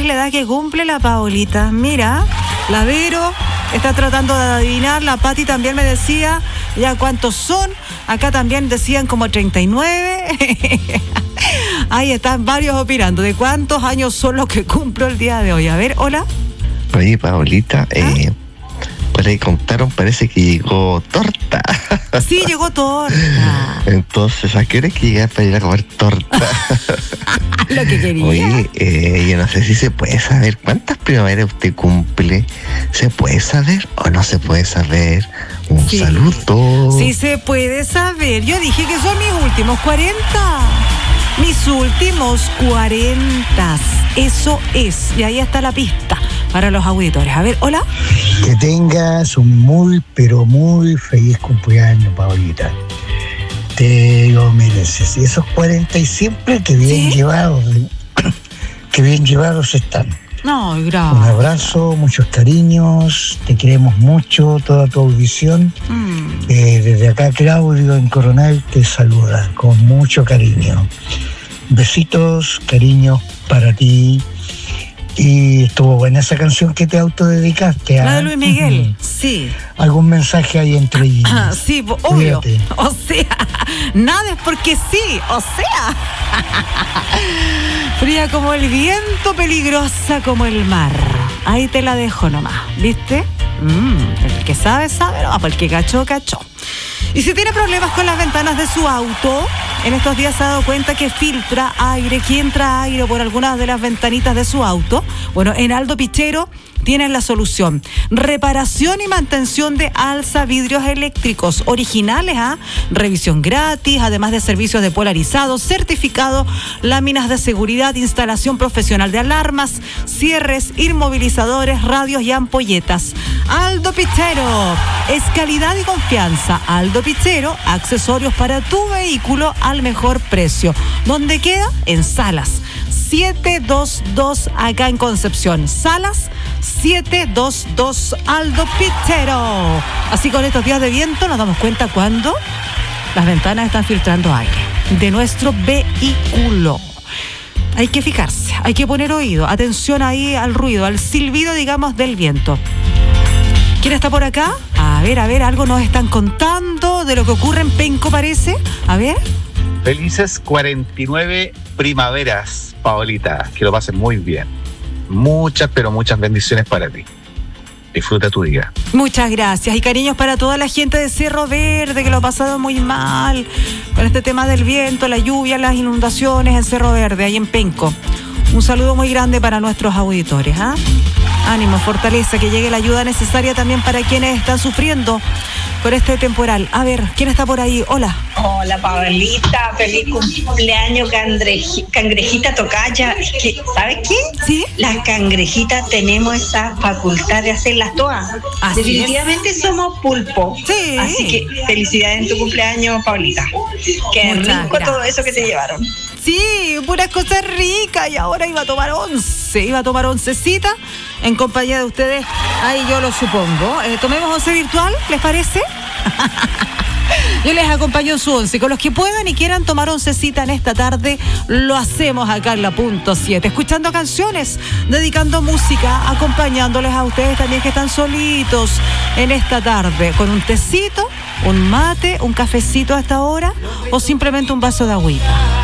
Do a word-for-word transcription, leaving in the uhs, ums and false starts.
la edad que cumple la Paolita. Mira, la Vero está tratando de adivinar, la Pati también me decía ya cuántos son. Acá también decían como treinta y nueve. Ahí están varios opinando de cuántos años son los que cumplo el día de hoy. A ver, hola. Oye, Paolita, ¿Ah? eh, por ahí contaron, parece que llegó torta. Sí, llegó torta. Entonces, ¿a qué hora hay que llegar para ir a comer torta? Lo que quería. Oye, eh, yo no sé si se puede saber cuántas primaveras usted cumple. ¿Se puede saber o no se puede saber? Un sí. saludo. Sí se puede saber. Yo dije que son mis últimos cuarenta. Mis últimos cuarenta. Eso es. Y ahí está la pista para los auditores. A ver, hola. Que tengas un muy, pero muy feliz cumpleaños, Paolita. Te lo mereces. Y esos cuarenta y siempre que bien ¿Sí? llevados, que bien llevados están. No, gracias. Un abrazo, muchos cariños, te queremos mucho, toda tu audición. Mm. Eh, desde acá Claudio en Coronel te saluda con mucho cariño. Besitos, cariños para ti. Y estuvo buena esa canción que te autodedicaste. ¿eh? La de Luis Miguel, uh-huh. sí. ¿Algún mensaje ahí entre ellos? Ah, sí, obvio. Cuídate. O sea, nada es porque sí, o sea. Fría como el viento, peligrosa como el mar. Ahí te la dejo nomás, ¿viste? Mm, el que sabe, sabe, no, para el que cachó, cachó. Y si tiene problemas con las ventanas de su auto, en estos días se ha dado cuenta que filtra aire, que entra aire por algunas de las ventanitas de su auto. Bueno, en Aldo Pichero tienen la solución. Reparación y mantención de alza vidrios eléctricos originales, ¿ah? Revisión gratis, además de servicios de polarizado, certificado, láminas de seguridad, instalación profesional de alarmas, cierres, inmovilizadores, radios y ampolletas. Aldo Pichero es calidad y confianza. Aldo Pichero, accesorios para tu vehículo al mejor precio. ¿Dónde queda? En Salas siete dos dos, acá en Concepción. Salas siete dos dos, Aldo Pichero. Así, con estos días de viento nos damos cuenta cuando las ventanas están filtrando aire de nuestro vehículo. Hay que fijarse, hay que poner oído, atención ahí al ruido, al silbido, digamos, del viento. ¿Quién está por acá? A ver, a ver, algo nos están contando de lo que ocurre en Penco, parece. A ver. Felices cuarenta y nueve primaveras, Paolita. Que lo pasen muy bien. Muchas, pero muchas bendiciones para ti. Disfruta tu día. Muchas gracias. Y cariños para toda la gente de Cerro Verde, que lo ha pasado muy mal con este tema del viento, la lluvia, las inundaciones en Cerro Verde, ahí en Penco. Un saludo muy grande para nuestros auditores, ¿ah? Ánimo, fortaleza, que llegue la ayuda necesaria también para quienes están sufriendo por este temporal. A ver, ¿quién está por ahí? Hola. Hola, Paolita, feliz cumpleaños, cangre, cangrejita tocaya. ¿Sabes qué? ¿Sí? Las cangrejitas tenemos esa facultad de hacerlas todas. Así Definitivamente es. Somos pulpo. Sí. Así que felicidades en tu cumpleaños, Paolita. Qué rico gracias. Todo eso que te llevaron. Sí, puras cosas ricas. Y ahora iba a tomar once, iba a tomar oncecita en compañía de ustedes. Ahí yo lo supongo. Eh, tomemos once virtual, ¿les parece? Yo les acompaño en su once. Con los que puedan y quieran tomar oncecita en esta tarde, lo hacemos acá en la punto siete. Escuchando canciones, dedicando música, acompañándoles a ustedes también que están solitos en esta tarde. Con un tecito, un mate, un cafecito a esta hora o simplemente un vaso de agüita.